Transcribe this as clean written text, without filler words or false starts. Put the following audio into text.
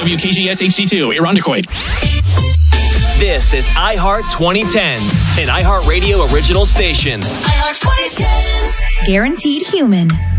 WKGS HD2, Irondequoit. This is iHeart 2010, an iHeartRadio original station. iHeart 2010s. Guaranteed human.